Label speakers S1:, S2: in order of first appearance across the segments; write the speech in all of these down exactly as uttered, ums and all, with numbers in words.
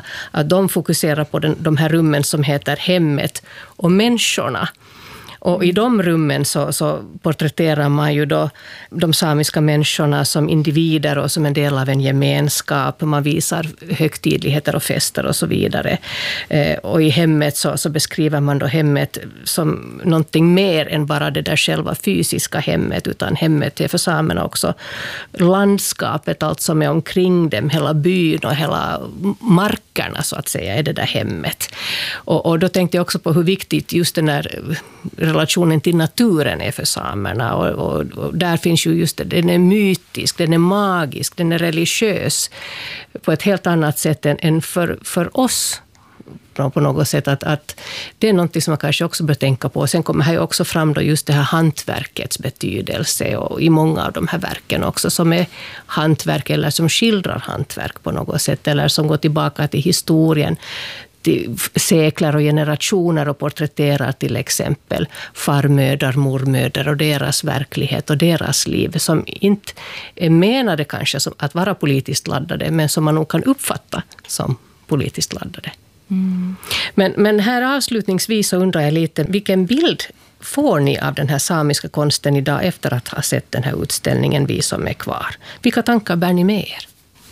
S1: att de fokuserar på den, de här rummen som heter hemmet och människorna. Och i de rummen så, så porträtterar man ju då de samiska människorna som individer och som en del av en gemenskap. Man visar högtidligheter och fester och så vidare. Eh, och i hemmet så, så beskriver man då hemmet som någonting mer än bara det där själva fysiska hemmet, utan hemmet är för samerna också landskapet, allt som är omkring dem, hela byn och hela markerna så att säga är det där hemmet. Och, och då tänkte jag också på hur viktigt just den här relationen till naturen är för samerna. Och, och, och där finns ju just det, den är mytisk, den är magisk, den är religiös på ett helt annat sätt än, än för, för oss på något sätt. Att, att det är något som man kanske också bör tänka på. Sen kommer här ju också fram då just det här hantverkets betydelse och i många av de här verken också som är hantverk eller som skildrar hantverk på något sätt eller som går tillbaka till historien, sekler och generationer och porträtterar till exempel farmödrar, mormödrar och deras verklighet och deras liv som inte är menade kanske som att vara politiskt laddade men som man nog kan uppfatta som politiskt laddade. Mm. Men, men här avslutningsvis så undrar jag lite, vilken bild får ni av den här samiska konsten idag efter att ha sett den här utställningen Vi som är kvar? Vilka tankar bär ni med er?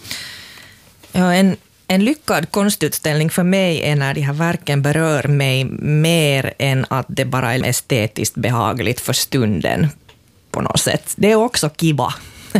S2: Ja, en En lyckad konstutställning för mig är när de här verken berör mig mer än att det bara är estetiskt behagligt för stunden på något sätt. Det är också kiva.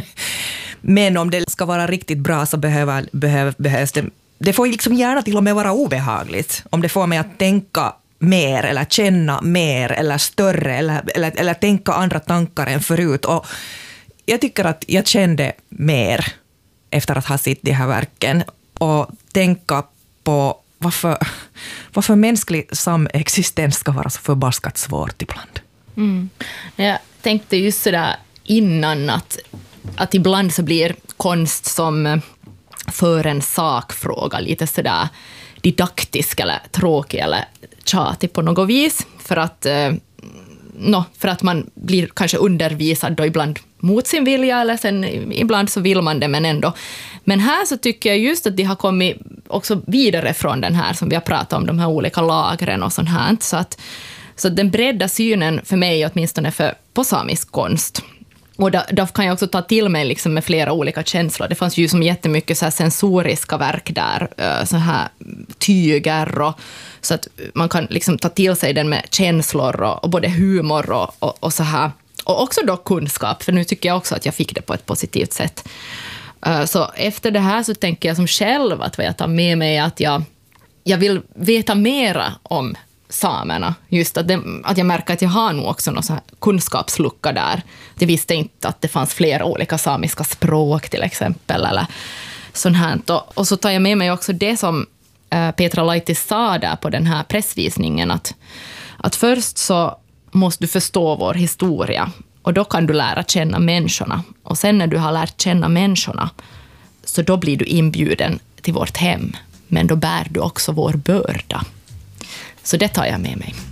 S2: Men om det ska vara riktigt bra så behöver, behöver, behövs det... Det får liksom gärna till och med vara obehagligt. Om det får mig att tänka mer eller känna mer eller större eller, eller, eller tänka andra tankar än förut. Och jag tycker att jag kände mer efter att ha sett de här verken och tänka på varför, varför mänsklig samexistens ska vara så förbaskat svårt ibland.
S3: Mm. Jag tänkte just sådär innan att, att ibland så blir konst som för en sakfråga lite sådär didaktisk eller tråkig eller tjatig på något vis för att, eh, no, för att man blir kanske undervisad då ibland mot sin vilja eller sen ibland så vill man det men ändå. Men här så tycker jag just att de har kommit också vidare från den här som vi har pratat om, de här olika lagren och sånt här. Så att så den bredda synen för mig åtminstone för, på samisk konst. Och då, då kan jag också ta till mig liksom med flera olika känslor. Det fanns ju som jättemycket så här sensoriska verk där, så här tyger och så att man kan liksom ta till sig den med känslor och, och både humor och, och, och så här. Och också då kunskap, för nu tycker jag också att jag fick det på ett positivt sätt. Så efter det här så tänker jag som själv att vad jag tar med mig att jag, jag vill veta mera om samerna. Just att, det, att jag märker att jag har nog också någon så här kunskapslucka där. Jag visste inte att det fanns flera olika samiska språk till exempel. Eller sånt här. Och, och så tar jag med mig också det som Petra Laitis sa där på den här pressvisningen. Att, att först så måste du förstå vår historia. Och då kan du lära känna människorna. Och sen när du har lärt känna människorna så då blir du inbjuden till vårt hem. Men då bär du också vår börda. Så det tar jag med mig.